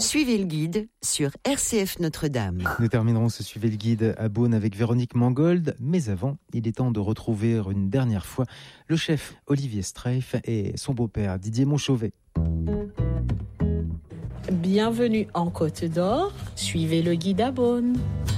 Suivez le guide sur RCF Notre-Dame. Nous terminerons ce Suivez le guide à Beaune avec Véronique Mangold. Mais avant, il est temps de retrouver une dernière fois le chef Olivier Streif et son beau-père Didier Montchauvet. Bienvenue en Côte d'Or. Suivez le guide à Beaune.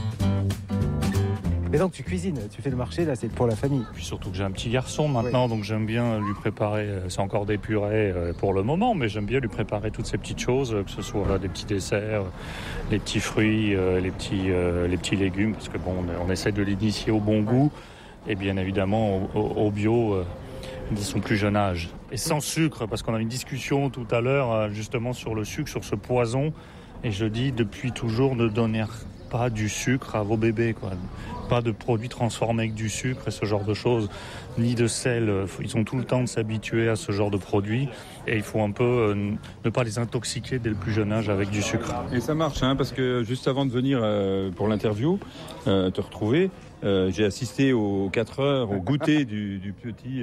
Mais donc tu cuisines, tu fais le marché, là c'est pour la famille. Puis surtout que j'ai un petit garçon maintenant, donc j'aime bien lui préparer, c'est encore des purées pour le moment, mais j'aime bien lui préparer toutes ces petites choses, que ce soit des petits desserts, les petits fruits, les petits légumes, parce que bon, on essaie de l'initier au bon goût, et bien évidemment au bio de son plus jeune âge. Et sans sucre, parce qu'on a une discussion tout à l'heure justement sur le sucre, sur ce poison, et je dis depuis toujours ne donnez pas du sucre à vos bébés, quoi. Pas de produits transformés avec du sucre et ce genre de choses, ni de sel. Ils ont tout le temps de s'habituer à ce genre de produits et il faut un peu ne pas les intoxiquer dès le plus jeune âge avec du sucre. Et ça marche, parce que juste avant de venir pour l'interview, te retrouver, j'ai assisté aux 4 heures au goûter du petit...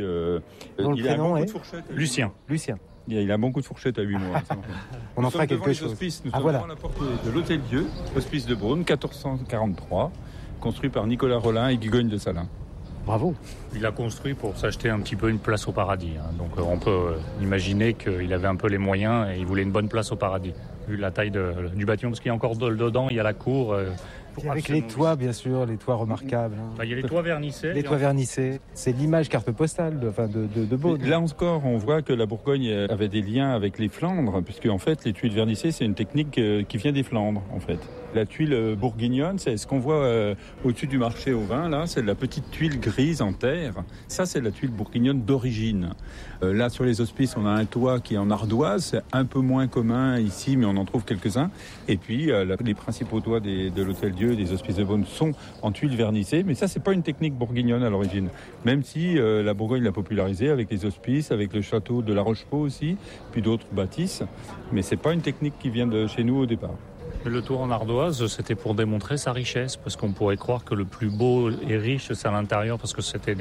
il a un bon coup de fourchette. Lucien. Il a un bon coup de fourchette à 8 mois. On en fera quelque chose. Nous sommes devant la porte de l'Hôtel Dieu, hospice de Beaune, 1443, construit par Nicolas Rollin et Guigogne de Salins. Bravo. Il a construit pour s'acheter un petit peu une place au paradis. Donc on peut imaginer qu'il avait un peu les moyens et il voulait une bonne place au paradis. Vu la taille du bâtiment, parce qu'il y a encore dedans, il y a la cour. Avec les toits, bien sûr, les toits remarquables. Il y a les toits vernissés. Les toits vernissés, c'est l'image carte postale de Beaune. Là encore, on voit que la Bourgogne avait des liens avec les Flandres, puisque en fait, les tuiles vernissées, c'est une technique qui vient des Flandres, en fait. La tuile bourguignonne, c'est ce qu'on voit au-dessus du marché au vin, là, c'est de la petite tuile grise en terre. Ça, c'est la tuile bourguignonne d'origine. Là, sur les hospices, on a un toit qui est en ardoise, c'est un peu moins commun ici, mais on en trouve quelques-uns. Et puis, les principaux toits de l'Hôtel Dieu, des hospices de Beaune, sont en tuiles vernissées, mais ça, c'est pas une technique bourguignonne à l'origine. Même si la Bourgogne l'a popularisé avec les hospices, avec le château de La Rochepot aussi, puis d'autres bâtisses, mais c'est pas une technique qui vient de chez nous au départ. Le toit en ardoise, c'était pour démontrer sa richesse, parce qu'on pourrait croire que le plus beau et riche, c'est à l'intérieur, parce que c'était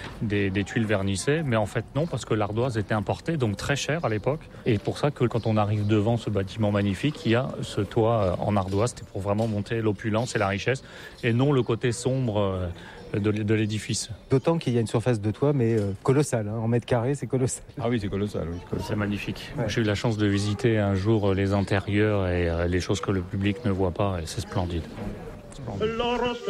des tuiles vernissées, mais en fait non, parce que l'ardoise était importée, donc très chère à l'époque. Et pour ça que quand on arrive devant ce bâtiment magnifique, il y a ce toit en ardoise, c'était pour vraiment montrer l'opulence et la richesse, et non le côté sombre de l'édifice. D'autant qu'il y a une surface de toit, mais colossale. En mètres carrés, c'est colossal. Ah oui, c'est colossal. C'est magnifique. Ouais. J'ai eu la chance de visiter un jour les intérieurs et les choses que le public ne voit pas, et c'est splendide.